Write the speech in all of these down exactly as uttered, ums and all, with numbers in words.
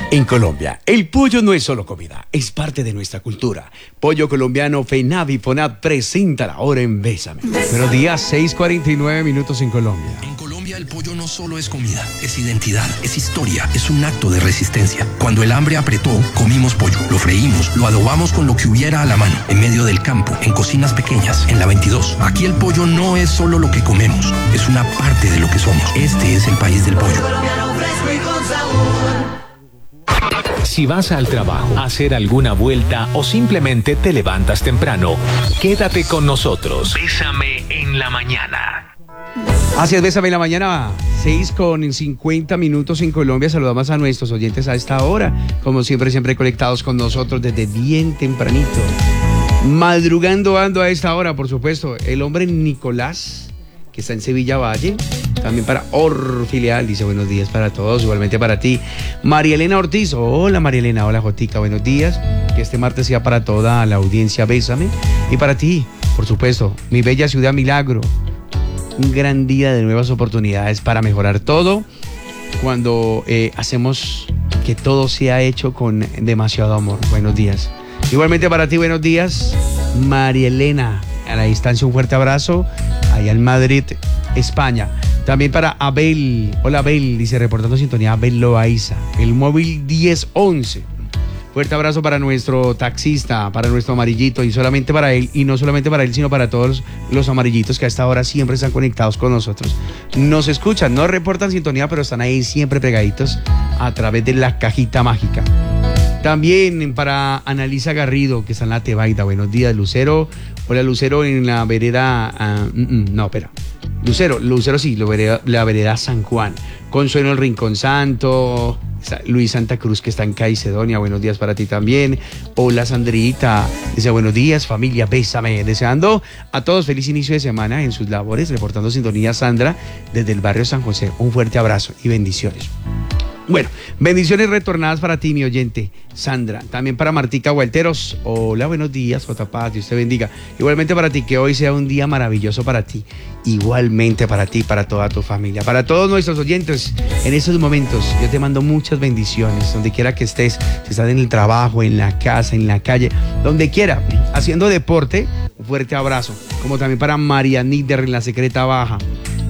En Colombia, el pollo no es solo comida, es parte de nuestra cultura. Pollo colombiano FENAVI FONAT presenta la hora en Bésame. Buenos días, seis cuarenta y nueve minutos en Colombia. En Colombia el pollo no solo es comida, es identidad, es historia, es un acto de resistencia. Cuando el hambre apretó, comimos pollo, lo freímos, lo adobamos con lo que hubiera a la mano, en medio del campo, en cocinas pequeñas, en la veintidós. Aquí el pollo no es solo lo que comemos, es una parte de lo que somos. Este es el país del pollo. Si vas al trabajo, a hacer alguna vuelta o simplemente te levantas temprano, quédate con nosotros. Bésame en la mañana. Así es, Bésame en la mañana, seis con cincuenta minutos en Colombia. Saludamos a nuestros oyentes a esta hora, como siempre, siempre conectados con nosotros desde bien tempranito. Madrugando ando a esta hora, por supuesto, el hombre Nicolás, que está en Sevilla Valle. También para Orfilial, dice buenos días para todos, igualmente para ti. María Elena Ortiz, hola María Elena, hola Jotica, buenos días. Que este martes sea para toda la audiencia, Bésame. Y para ti, por supuesto, mi bella ciudad Milagro. Un gran día de nuevas oportunidades para mejorar todo. Cuando eh, hacemos que todo sea hecho con demasiado amor. Buenos días. Igualmente para ti, buenos días, María Elena. A la distancia, un fuerte abrazo. Allá en Madrid, España. También para Abel, hola Abel, dice reportando sintonía Abel Loaiza, el móvil diez once. Fuerte abrazo para nuestro taxista, para nuestro amarillito, y solamente para él, y no solamente para él, sino para todos los amarillitos que a esta hora siempre están conectados con nosotros. Nos escuchan, no reportan sintonía, pero están ahí siempre pegaditos a través de la cajita mágica. También para Analisa Garrido, que está en la Tebaida. Buenos días, Lucero. Hola, Lucero, en la vereda... Uh, mm, no, espera. Lucero, Lucero sí, la vereda, la vereda San Juan. Consuelo el Rincón Santo. Luis Santa Cruz, que está en Caicedonia. Buenos días para ti también. Hola, Sandrita. Dice, buenos días, familia, bésame. Deseando a todos feliz inicio de semana en sus labores. Reportando sintonía, Sandra, desde el barrio San José. Un fuerte abrazo y bendiciones. Bueno, bendiciones retornadas para ti, mi oyente, Sandra. También para Martica Gualteros. Hola, buenos días, J. Paz, Dios te bendiga. Igualmente para ti, que hoy sea un día maravilloso para ti. Igualmente para ti, para toda tu familia. Para todos nuestros oyentes, en estos momentos, yo te mando muchas bendiciones. Donde quiera que estés, si estás en el trabajo, en la casa, en la calle, donde quiera, haciendo deporte, un fuerte abrazo. Como también para María Níder en la Secreta Baja.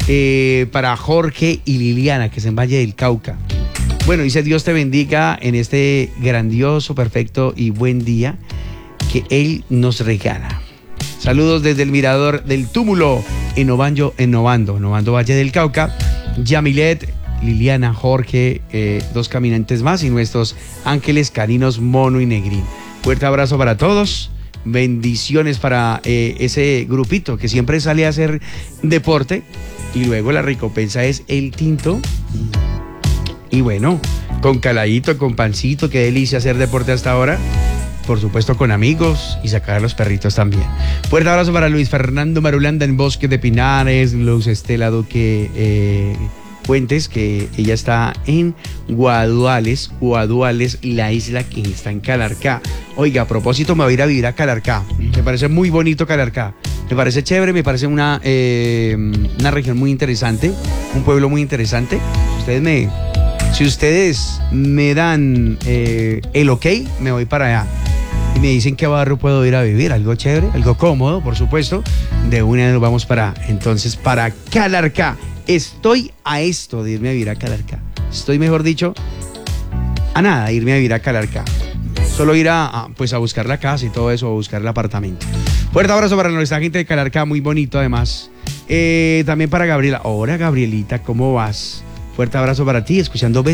Eh, para Jorge y Liliana, que es en Valle del Cauca. Bueno, dice Dios te bendiga en este grandioso, perfecto y buen día que Él nos regala. Saludos desde el mirador del túmulo en Ovando, en Ovando, en Ovando Valle del Cauca. Yamilet, Liliana, Jorge, eh, dos caminantes más y nuestros ángeles caninos Mono y Negrín. Fuerte abrazo para todos. Bendiciones para eh, ese grupito que siempre sale a hacer deporte y luego la recompensa es el tinto. Y bueno, con caladito, con pancito, qué delicia hacer deporte hasta ahora. Por supuesto con amigos y sacar a los perritos también. Fuerte abrazo para Luis Fernando Marulanda en Bosque de Pinares, Luz Estela Duque eh, Fuentes, que ella está en Guaduales, Guaduales, la isla que está en Calarcá. Oiga, a propósito me voy a ir a vivir a Calarcá. Me parece muy bonito Calarcá. Me parece chévere, me parece una, eh, una región muy interesante, un pueblo muy interesante. Ustedes me... Si ustedes me dan eh, el ok, me voy para allá. Y me dicen qué barrio puedo ir a vivir. Algo chévere, algo cómodo, por supuesto. De una nos vamos para, entonces, para Calarcá. Estoy a esto de irme a vivir a Calarcá. Estoy, mejor dicho, a nada, irme a vivir a Calarcá. Solo ir a, a, pues a buscar la casa y todo eso, a buscar el apartamento. Fuerte abrazo para nuestra gente de Calarcá, muy bonito además. Eh, también para Gabriela. Hola, Gabrielita, ¿cómo vas? Fuerte abrazo para ti, escuchando